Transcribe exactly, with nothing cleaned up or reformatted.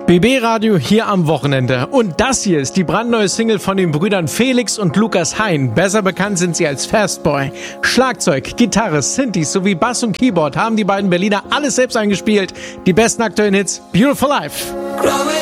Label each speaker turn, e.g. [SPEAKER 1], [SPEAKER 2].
[SPEAKER 1] B B-Radio hier am Wochenende. Und das hier ist die brandneue Single von den Brüdern Felix und Lukas Hein. Besser bekannt sind sie als Fastboy. Schlagzeug, Gitarre, Synthes sowie Bass und Keyboard haben die beiden Berliner alles selbst eingespielt. Die besten aktuellen Hits, Beautiful Life.